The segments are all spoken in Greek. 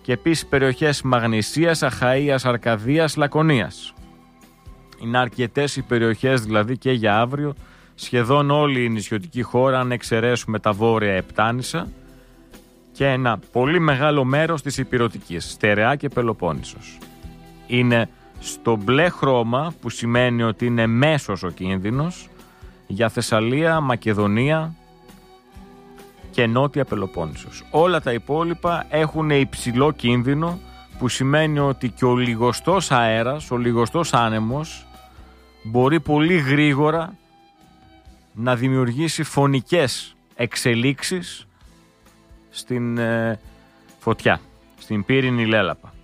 και επίσης περιοχές Μαγνησίας, Αχαΐας, Αρκαδίας, Λακωνίας. Είναι αρκετές οι περιοχές δηλαδή και για αύριο, σχεδόν όλη η νησιωτική χώρα, αν εξαιρέσουμε τα βόρεια Επτάνησα και ένα πολύ μεγάλο μέρος της Ηπειρωτικής, Στερεά και Πελοπόννησος. Είναι στο μπλε χρώμα, που σημαίνει ότι είναι μέσος ο κίνδυνος για Θεσσαλία, Μακεδονία και Νότια Πελοπόννησος. Όλα τα υπόλοιπα έχουν υψηλό κίνδυνο, που σημαίνει ότι και ο λιγοστός αέρας, ο λιγοστός άνεμος μπορεί πολύ γρήγορα να δημιουργήσει φωνικές εξελίξεις στην φωτιά, στην πύρινη λέλαπα.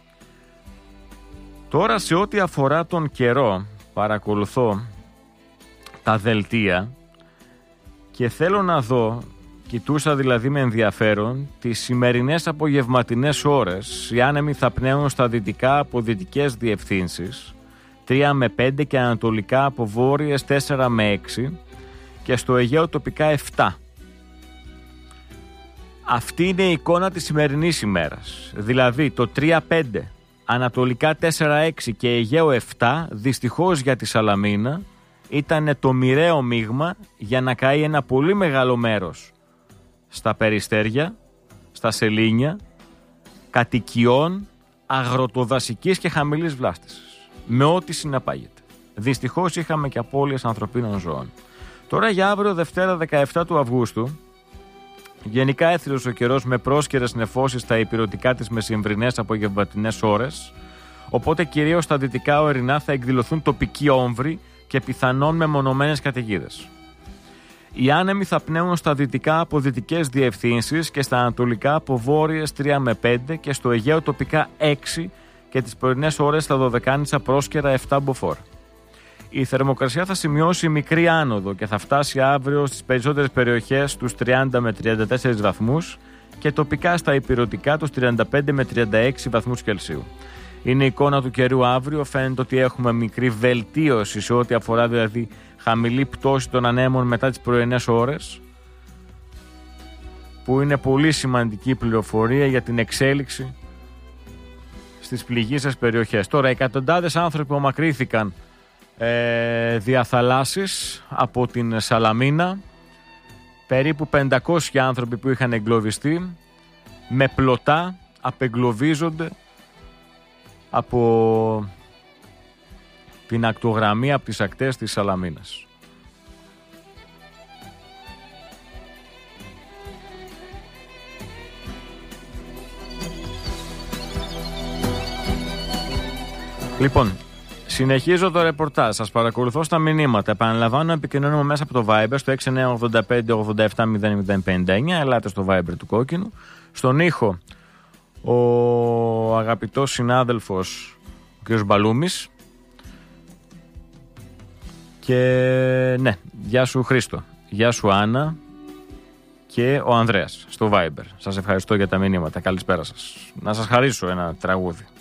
Τώρα, σε ό,τι αφορά τον καιρό, παρακολουθώ τα δελτία και θέλω να δω, κοιτούσα δηλαδή με ενδιαφέρον, τις σημερινές απογευματινές ώρες. Οι άνεμοι θα πνέουν στα δυτικά από δυτικές διευθύνσεις 3 με 5 και ανατολικά από βόρειες 4 με 6 και στο Αιγαίο τοπικά 7. Αυτή είναι η εικόνα της σημερινής ημέρας. Δηλαδή το 3-5, ανατολικά 4-6 και Αιγαίο 7, δυστυχώς για τη Σαλαμίνα, ήταν το μοιραίο μείγμα για να καεί ένα πολύ μεγάλο μέρος στα Περιστέρια, στα Σελήνια, κατοικιών αγροτοδασικής και χαμηλής βλάστησης, με ό,τι συναπάγεται. Δυστυχώς είχαμε και απώλειες ανθρωπίνων ζώων. Τώρα για αύριο Δευτέρα 17 του Αυγούστου, γενικά έθριος ο καιρός με πρόσκαιρες νεφώσεις στα ηπειρωτικά τις μεσημβρινές απογευματινές ώρες, οπότε κυρίως στα δυτικά ορεινά θα εκδηλωθούν τοπικοί όμβροι και πιθανόν μεμονωμένες καταιγίδες. Οι άνεμοι θα πνέουν στα δυτικά από δυτικές διευθύνσεις και στα ανατολικά από βόρειες 3 με 5 και στο Αιγαίο τοπικά 6 και τις πρωινές ώρες στα Δωδεκάνησα πρόσκαιρα 7 μποφόρ. Η θερμοκρασία θα σημειώσει μικρή άνοδο και θα φτάσει αύριο στις περισσότερες περιοχές τους 30 με 34 βαθμούς και τοπικά στα ηπειρωτικά τους 35 με 36 βαθμούς Κελσίου. Είναι η εικόνα του καιρού αύριο. Φαίνεται ότι έχουμε μικρή βελτίωση σε ό,τι αφορά δηλαδή χαμηλή πτώση των ανέμων μετά τις πρωινές ώρες, που είναι πολύ σημαντική πληροφορία για την εξέλιξη στις πληγείσες περιοχές. Τώρα, εκατοντάδες άνθρωποι ομακρύθηκαν δια θαλάσσης από την Σαλαμίνα, περίπου 500 άνθρωποι που είχαν εγκλωβιστεί με πλωτά απεγκλωβίζονται από την ακτογραμμή, από τις ακτές της Σαλαμίνας. Λοιπόν, συνεχίζω το ρεπορτάζ. Σας παρακολουθώ στα μηνύματα. Επαναλαμβάνω, επικοινωνούμε μέσα από το Viber στο 6985-87-0059. Ελάτε στο Viber του Κόκκινου. Στον ήχο ο αγαπητός συνάδελφος ο κ. Μπαλούμης. Και ναι, γεια σου Χρήστο, γεια σου Άννα και ο Ανδρέας στο Viber. Σας ευχαριστώ για τα μηνύματα. Καλησπέρα σας. Να σας χαρίσω ένα τραγούδι.